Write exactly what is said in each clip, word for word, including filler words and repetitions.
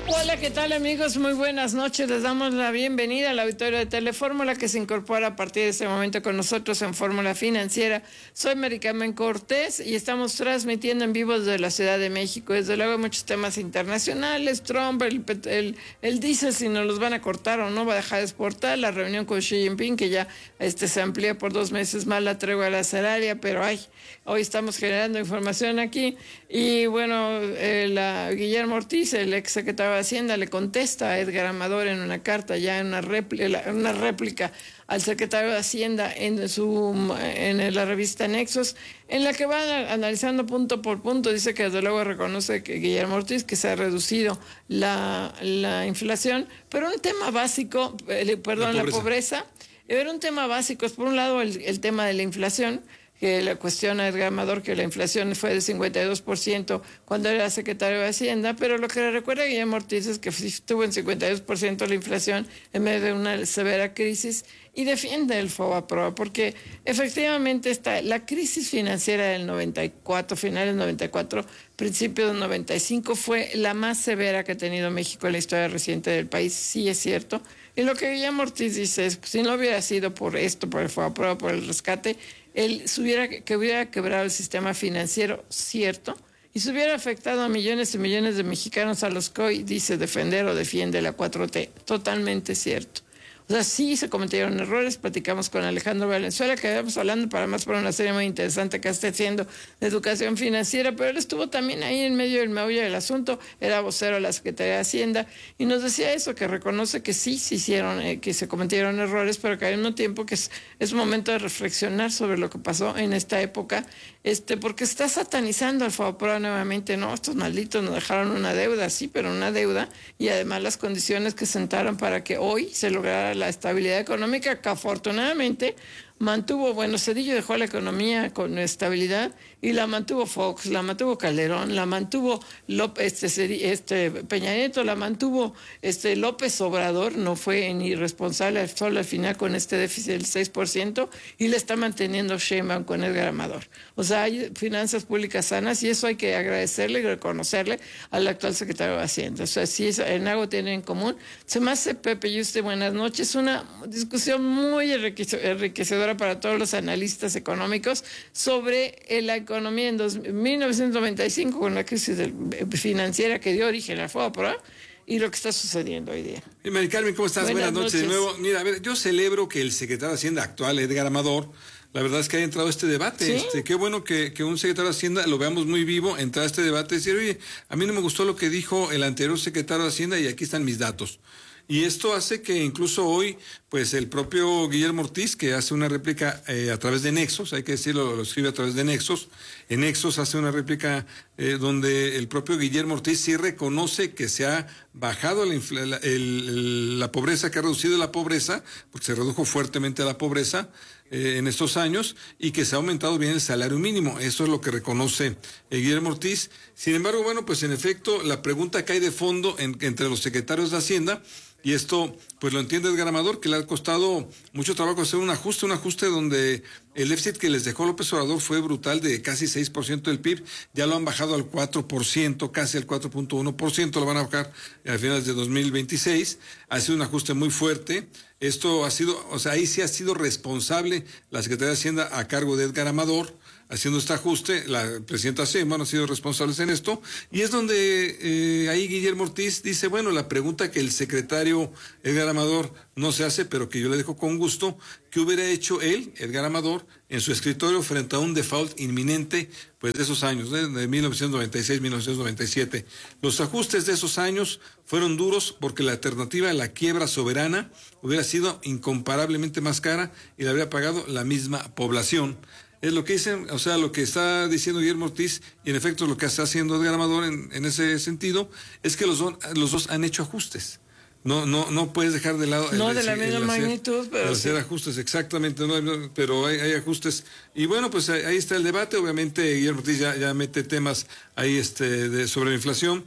Hola, ¿qué tal, amigos? Muy buenas noches. Les damos la bienvenida al auditorio de Telefórmula, que se incorpora a partir de este momento con nosotros en Fórmula Financiera. Soy Mari Carmen Cortés y estamos transmitiendo en vivo desde la Ciudad de México. Desde luego muchos temas internacionales, Trump, el, el, el diésel, si nos los van a cortar o no, va a dejar de exportar, la reunión con Xi Jinping, que ya este, se amplía por dos meses más la tregua arancelaria, pero ay, hoy estamos generando información aquí. Y bueno, eh, la, Guillermo Ortiz, el ex secretario de Hacienda, le contesta a Edgar Amador en una carta, ya en una réplica, una réplica al secretario de Hacienda en su en la revista Nexos, en la que va analizando punto por punto. Dice que desde luego reconoce que Guillermo Ortiz que se ha reducido la, la inflación, pero un tema básico, eh, perdón, la pobreza. la pobreza, pero un tema básico es por un lado el, el tema de la inflación, que le cuestiona a Edgar Amador que la inflación fue de cincuenta y dos por ciento cuando era secretario de Hacienda, pero lo que le recuerda a Guillermo Ortiz es que estuvo en cincuenta y dos por ciento la inflación en medio de una severa crisis, y defiende el FOBAPROA porque efectivamente está la crisis financiera del noventa y cuatro, finales del noventa y cuatro, principios del noventa y cinco, fue la más severa que ha tenido México en la historia reciente del país, sí es cierto. Y lo que Guillermo Ortiz dice es, si no hubiera sido por esto, por el FOBAPROA, por el rescate, él se hubiera, que hubiera quebrado el sistema financiero, cierto, y se hubiera afectado a millones y millones de mexicanos a los que hoy dice defender o defiende la cuatro T. Totalmente cierto. O sea, sí se cometieron errores. Platicamos con Alejandro Valenzuela, que habíamos hablando para más por una serie muy interesante que está haciendo de educación financiera, pero él estuvo también ahí en medio del meollo del asunto, era vocero de la Secretaría de Hacienda, y nos decía eso, que reconoce que sí se hicieron, eh, que se cometieron errores, pero que al mismo tiempo que es, es momento de reflexionar sobre lo que pasó en esta época, este, porque está satanizando al FOBAPROA nuevamente. No, estos malditos nos dejaron una deuda, sí, pero una deuda, y además las condiciones que sentaron para que hoy se lograra la estabilidad económica, que afortunadamente mantuvo, bueno, Cedillo dejó la economía con estabilidad y la mantuvo Fox, la mantuvo Calderón, la mantuvo López, este, este Peña Nieto, la mantuvo este López Obrador, no fue ni responsable solo al final con este déficit del seis por ciento, y le está manteniendo Sheinbaum con Edgar Amador. O sea, hay finanzas públicas sanas, y eso hay que agradecerle y reconocerle al actual secretario de Hacienda. O sea, si es, en algo tienen en común. Se me hace, Pepe y usted, buenas noches, una discusión muy enriquecedora para todos los analistas económicos sobre la economía en dos, mil novecientos noventa y cinco, con la crisis del, financiera que dio origen al FOBAPROA, y lo que está sucediendo hoy día. Hey, Mari Carmen, ¿cómo estás? Buenas, Buenas noches. noches de nuevo. Mira, a ver, yo celebro que el secretario de Hacienda actual, Edgar Amador, la verdad es que haya entrado a este debate. ¿Sí? Este, qué bueno que, que un secretario de Hacienda lo veamos muy vivo, entrar a este debate y decir, oye, a mí no me gustó lo que dijo el anterior secretario de Hacienda y aquí están mis datos. Y esto hace que incluso hoy, pues el propio Guillermo Ortiz, que hace una réplica eh, a través de Nexos, hay que decirlo, lo escribe a través de Nexos, en Nexos hace una réplica eh, donde el propio Guillermo Ortiz sí reconoce que se ha bajado la, la, el, la pobreza, que ha reducido la pobreza, porque se redujo fuertemente la pobreza eh, en estos años, y que se ha aumentado bien el salario mínimo. Eso es lo que reconoce eh, Guillermo Ortiz. Sin embargo, bueno, pues en efecto, la pregunta que hay de fondo en, entre los secretarios de Hacienda, y esto pues lo entiende Edgar Amador, que le ha costado mucho trabajo hacer un ajuste, un ajuste donde el déficit que les dejó López Obrador fue brutal, de casi seis por ciento del P I B, ya lo han bajado al cuatro por ciento, casi al cuatro punto uno por ciento, lo van a bajar a finales de dos mil veintiséis, ha sido un ajuste muy fuerte. Esto ha sido, o sea, ahí sí ha sido responsable la Secretaría de Hacienda a cargo de Edgar Amador, haciendo este ajuste. La presidenta Sheinbaum ha sido responsables en esto, y es donde eh, ahí Guillermo Ortiz dice, bueno, la pregunta que el secretario Edgar Amador no se hace, pero que yo le dejo con gusto, ¿qué hubiera hecho él, Edgar Amador, en su escritorio frente a un default inminente, pues de esos años, ¿eh? de mil novecientos noventa y seis, mil novecientos noventa y siete? Los ajustes de esos años fueron duros porque la alternativa a la quiebra soberana hubiera sido incomparablemente más cara y la habría pagado la misma población. Es lo que dicen, o sea, lo que está diciendo Guillermo Ortiz, y en efecto lo que está haciendo Edgar Amador en, en ese sentido, es que los, don, los dos han hecho ajustes. No, no, no puedes dejar de lado. No el, de la el, misma el magnitud, hacer, pero. Hacer sí. ajustes, exactamente, no, pero hay, hay ajustes. Y bueno, pues ahí, ahí está el debate. Obviamente, Guillermo Ortiz ya, ya mete temas ahí este de, sobre la inflación,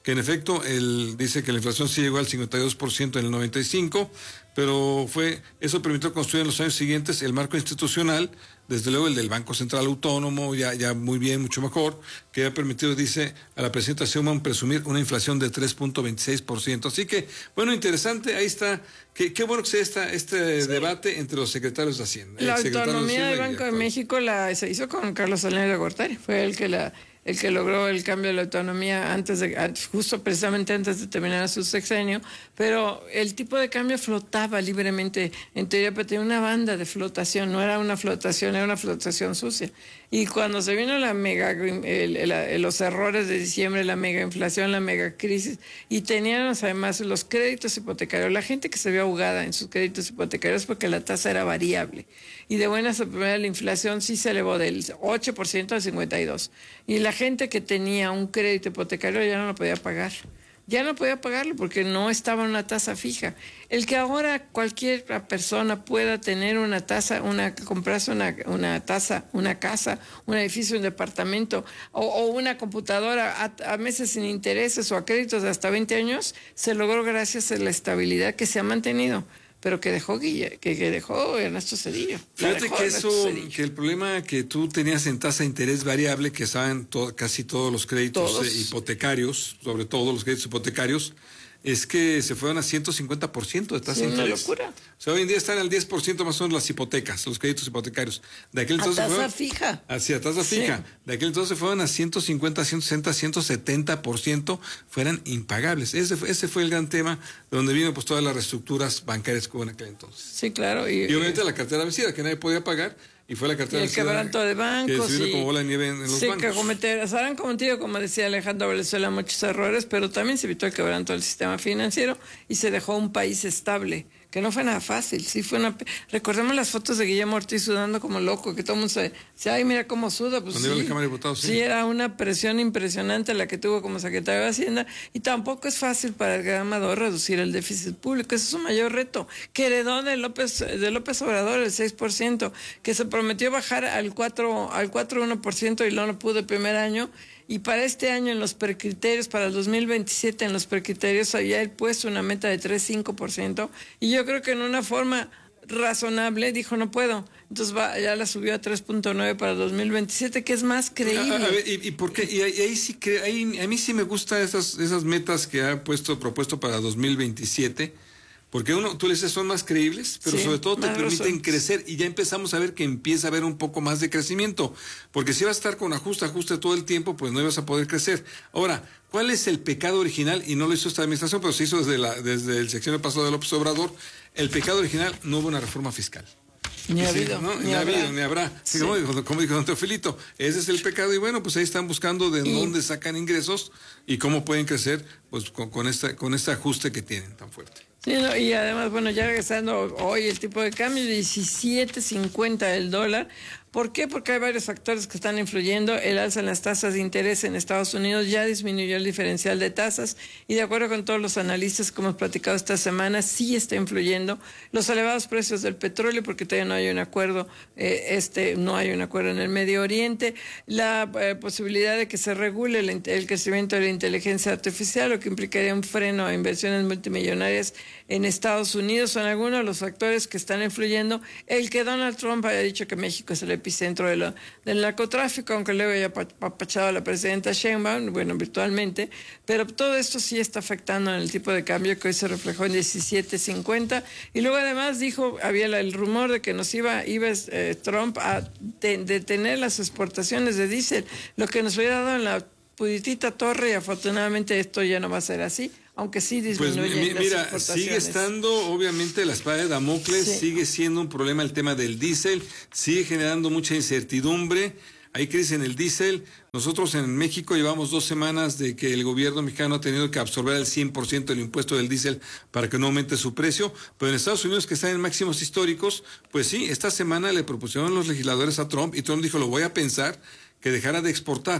que en efecto él dice que la inflación sí llegó al cincuenta y dos por ciento en el noventa y cinco, pero fue eso permitió construir en los años siguientes el marco institucional, desde luego el del Banco Central Autónomo, ya, ya muy bien, mucho mejor, que ha permitido, dice, a la presidenta Sheinbaum presumir una inflación de tres punto veintiséis por ciento. Así que, bueno, interesante, ahí está, qué, qué bueno que sea esta, este sí. debate entre los secretarios de Hacienda. La autonomía del Banco de México la, se hizo con Carlos Salinas de Gortari, fue el que la... el que logró el cambio de la autonomía antes de, justo precisamente antes de terminar su sexenio, pero el tipo de cambio flotaba libremente, en teoría, pero tenía una banda de flotación, no era una flotación, era una flotación sucia. Y cuando se vino la mega, el, el, los errores de diciembre, la mega inflación, la mega crisis, y teníamos además los créditos hipotecarios, la gente que se vio ahogada en sus créditos hipotecarios porque la tasa era variable. Y de buenas a primeras la inflación sí se elevó del ocho por ciento al cincuenta y dos por ciento. Y la gente que tenía un crédito hipotecario ya no lo podía pagar. Ya no podía pagarlo porque no estaba en una tasa fija. El que ahora cualquier persona pueda tener una tasa, una comprarse una, una tasa, una casa, un edificio, un departamento o, o una computadora a, a meses sin intereses o a créditos de hasta veinte años, se logró gracias a la estabilidad que se ha mantenido, pero que dejó Guille, que, que dejó Ernesto Zedillo. Fíjate que eso, que el problema que tú tenías en tasa de interés variable, que estaban to, casi todos los créditos ¿Todos? Eh, hipotecarios, sobre todo los créditos hipotecarios, es que se fueron a ciento cincuenta por ciento de tasa sí, de interés. Una locura. O sea, hoy en día están al diez por ciento más o menos las hipotecas, los créditos hipotecarios. De aquel entonces a tasa fueron, fija. Hacia tasa sí. fija. De aquel entonces fueron a ciento cincuenta, ciento sesenta, ciento setenta por ciento, fueran impagables. Ese fue, ese fue el gran tema de donde vino pues todas las reestructuras bancarias que hubo en aquel entonces. Sí, claro. Y, y obviamente la cartera vencida, que nadie podía pagar. Y fue la cartera y el quebranto de bancos. Que se vino como bola de nieve en, en los sí, bancos. Que cometer, se habrán cometido, como decía Alejandro Valenzuela, muchos errores, pero también se evitó el quebranto del sistema financiero y se dejó un país estable, que no fue nada fácil. Sí fue una... Recordemos las fotos de Guillermo Ortiz sudando como loco, que todo el mundo se dice, ay, mira cómo suda. Pues sí, la Cámara de Diputados, sí. sí, era una presión impresionante la que tuvo como secretario de Hacienda, y tampoco es fácil para el gran Amador reducir el déficit público. Ese es su mayor reto, que heredó de López, de López Obrador el seis por ciento, que se prometió bajar al cuatro, al cuatro coma uno por ciento y no lo pudo el primer año. Y para este año en los precriterios, para el dos mil veintisiete en los precriterios había él puesto una meta de tres coma cinco por ciento, y yo creo que en una forma razonable dijo no puedo, entonces va, ya la subió a tres punto nueve para el dos mil veintisiete, que es más creíble. A, a ver, ¿y, y por qué? Y ahí, ahí sí cre, ahí, a mí sí me gustan esas, esas metas que ha puesto, propuesto para dos mil veintisiete. Porque uno, tú le dices, son más creíbles, pero sí, sobre todo te permiten razón. crecer, y ya empezamos a ver que empieza a haber un poco más de crecimiento, porque si vas a estar con ajuste, ajuste todo el tiempo, pues no ibas a poder crecer. Ahora, ¿cuál es el pecado original? Y no lo hizo esta administración, pero se hizo desde, la, desde el sexenio pasado de López Obrador. El pecado original: no hubo una reforma fiscal. Ni ha habido, ¿no? ni, ni ha habrá. habido, ni habrá. Sí. Como, dijo, como dijo don Teofilito, ese es el pecado, y bueno, pues ahí están buscando de y, dónde sacan ingresos y cómo pueden crecer, pues con, con, esta, con este ajuste que tienen tan fuerte. Sí, no, y además, bueno, ya regresando hoy el tipo de cambio, diecisiete cincuenta el dólar. ¿Por qué? Porque hay varios factores que están influyendo. El alza en las tasas de interés en Estados Unidos ya disminuyó el diferencial de tasas, y de acuerdo con todos los analistas que hemos platicado esta semana, sí está influyendo. Los elevados precios del petróleo, porque todavía no hay un acuerdo, eh, este, no hay un acuerdo en el Medio Oriente, la eh, posibilidad de que se regule el, el crecimiento de la inteligencia artificial, lo que implicaría un freno a inversiones multimillonarias en Estados Unidos, son algunos de los factores que están influyendo. El que Donald Trump haya dicho que México es el epicentro de lo, del narcotráfico, aunque luego haya apachado a la presidenta Sheinbaum, bueno, virtualmente, pero todo esto sí está afectando en el tipo de cambio, que hoy se reflejó en diecisiete cincuenta, y luego además dijo, había el rumor de que nos iba, iba eh, Trump a de, detener las exportaciones de diésel, lo que nos hubiera dado en la puditita torre, y afortunadamente esto ya no va a ser así, aunque sí disminuye. Pues mi, mira, sigue estando obviamente la espada de Damocles, sí. Sigue siendo un problema el tema del diésel, sigue generando mucha incertidumbre, hay crisis en el diésel. Nosotros en México llevamos dos semanas de que el gobierno mexicano ha tenido que absorber el cien por ciento del impuesto del diésel para que no aumente su precio, pero en Estados Unidos, que están en máximos históricos, pues sí, esta semana le propusieron los legisladores a Trump, y Trump dijo, lo voy a pensar, que dejara de exportar.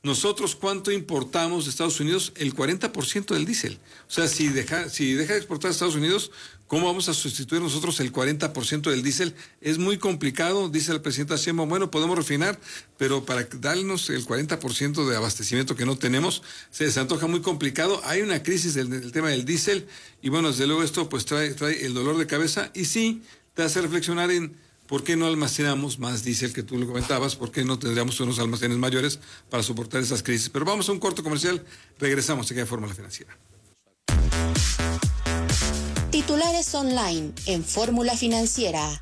Nosotros, ¿cuánto importamos de Estados Unidos? El cuarenta por ciento del diésel. O sea, si deja, si deja de exportar a Estados Unidos, ¿cómo vamos a sustituir nosotros el cuarenta por ciento del diésel? Es muy complicado, dice el presidente Sheinbaum, bueno, podemos refinar, pero para darnos el cuarenta por ciento de abastecimiento que no tenemos, se les antoja muy complicado. Hay una crisis del, del tema del diésel, y bueno, desde luego esto pues trae, trae el dolor de cabeza, y sí, te hace reflexionar en ¿por qué no almacenamos más diésel, que tú lo comentabas? ¿Por qué no tendríamos unos almacenes mayores para soportar esas crisis? Pero vamos a un corto comercial, regresamos aquí a Fórmula Financiera. Titulares online en Fórmula Financiera.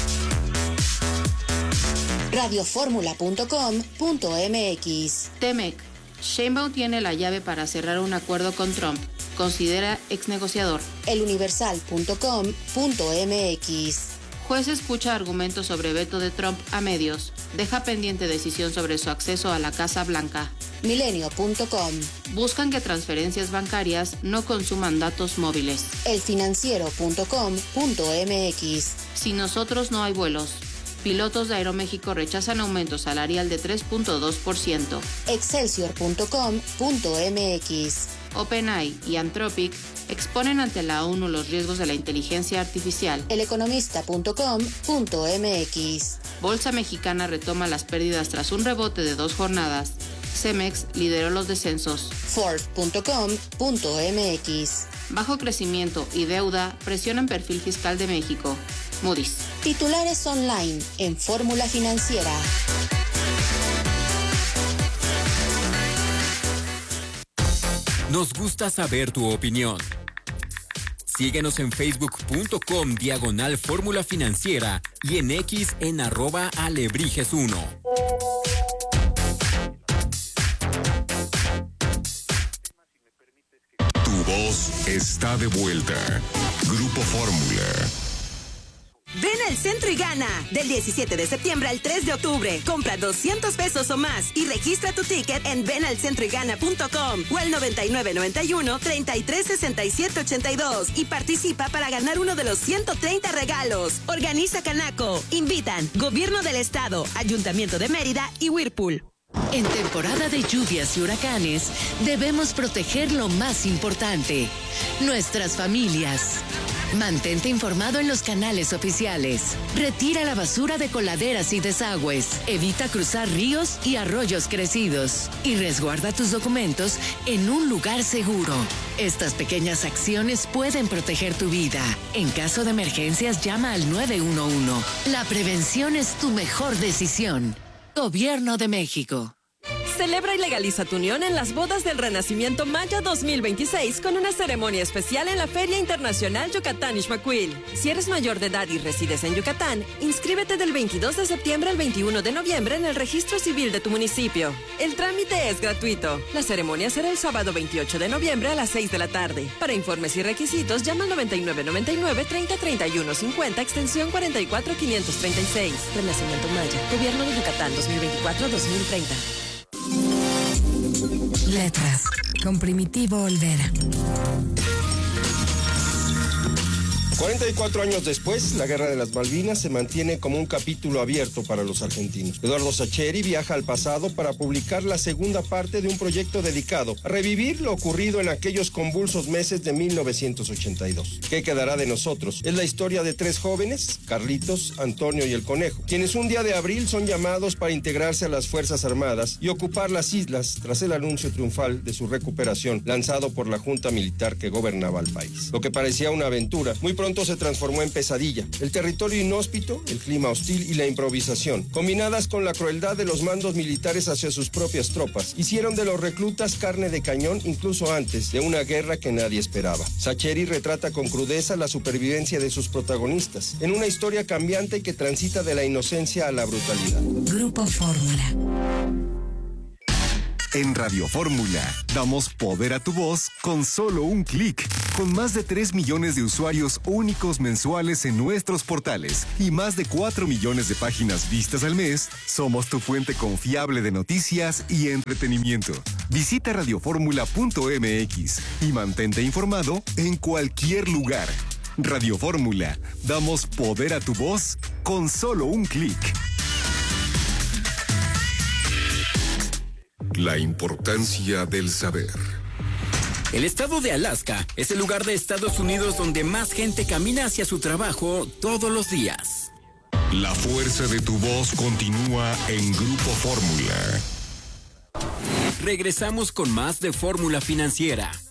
radioformula punto com punto m x. Temec. Sheinbaum tiene la llave para cerrar un acuerdo con Trump. Considera exnegociador. eluniversal punto com punto m x. Juez escucha argumentos sobre veto de Trump a medios. Deja pendiente decisión sobre su acceso a la Casa Blanca. milenio punto com. Buscan que transferencias bancarias no consuman datos móviles. elfinanciero punto com punto m x. Sin nosotros no hay vuelos. Pilotos de Aeroméxico rechazan aumento salarial de tres punto dos por ciento. excelsior punto com punto m x. OpenAI y Anthropic exponen ante la ONU los riesgos de la inteligencia artificial. eleconomista punto com punto m x. Bolsa Mexicana retoma las pérdidas tras un rebote de dos jornadas. Cemex lideró los descensos. ford punto com punto m x. Bajo crecimiento y deuda presionan perfil fiscal de México. Moody's. Titulares online en Fórmula Financiera. Nos gusta saber tu opinión. Síguenos en facebook punto com diagonal Fórmula Financiera y en X en arroba alebrijes uno. Tu voz está de vuelta. Grupo Fórmula. Ven al centro y gana. Del diecisiete de septiembre al tres de octubre. Compra doscientos pesos o más y registra tu ticket en ven al centro y gana punto com o al noventa y nueve noventa y uno treinta y tres sesenta y siete ochenta y dos y participa para ganar uno de los ciento treinta regalos. Organiza Canaco. Invitan Gobierno del Estado, Ayuntamiento de Mérida y Whirlpool. En temporada de lluvias y huracanes, debemos proteger lo más importante, nuestras familias. Mantente informado en los canales oficiales. Retira la basura de coladeras y desagües. Evita cruzar ríos y arroyos crecidos. Y resguarda tus documentos en un lugar seguro. Estas pequeñas acciones pueden proteger tu vida. En caso de emergencias, llama al nueve uno uno. La prevención es tu mejor decisión. Gobierno de México. Celebra y legaliza tu unión en las bodas del Renacimiento Maya dos mil veintiséis con una ceremonia especial en la Feria Internacional Yucatán Ixmaquil. Si eres mayor de edad y resides en Yucatán, inscríbete del veintidós de septiembre al veintiuno de noviembre en el registro civil de tu municipio. El trámite es gratuito. La ceremonia será el sábado veintiocho de noviembre a las seis de la tarde. Para informes y requisitos, llama al noventa y nueve noventa y nueve treinta treinta y uno cincuenta, extensión cuarenta y cuatro quinientos treinta y seis. Renacimiento Maya, Gobierno de Yucatán dos mil veinticuatro a dos mil treinta. Letras, con Primitivo Olvera. cuarenta y cuatro años después, la Guerra de las Malvinas se mantiene como un capítulo abierto para los argentinos. Eduardo Sacheri viaja al pasado para publicar la segunda parte de un proyecto dedicado a revivir lo ocurrido en aquellos convulsos meses de mil novecientos ochenta y dos. ¿Qué quedará de nosotros? Es la historia de tres jóvenes, Carlitos, Antonio y el Conejo, quienes un día de abril son llamados para integrarse a las Fuerzas Armadas y ocupar las islas tras el anuncio triunfal de su recuperación lanzado por la junta militar que gobernaba el país. Lo que parecía una aventura, muy pronto se transformó en pesadilla. El territorio inhóspito, el clima hostil y la improvisación, combinadas con la crueldad de los mandos militares hacia sus propias tropas, hicieron de los reclutas carne de cañón incluso antes de una guerra que nadie esperaba. Sacheri retrata con crudeza la supervivencia de sus protagonistas, en una historia cambiante que transita de la inocencia a la brutalidad. Grupo Fórmula. En Radio Fórmula, damos poder a tu voz con solo un clic. Con más de tres millones de usuarios únicos mensuales en nuestros portales y más de cuatro millones de páginas vistas al mes, somos tu fuente confiable de noticias y entretenimiento. Visita radioformula punto m x y mantente informado en cualquier lugar. Radio Fórmula, damos poder a tu voz con solo un clic. La importancia del saber. El estado de Alaska es el lugar de Estados Unidos donde más gente camina hacia su trabajo todos los días. La fuerza de tu voz continúa en Grupo Fórmula. Regresamos con más de Fórmula Financiera.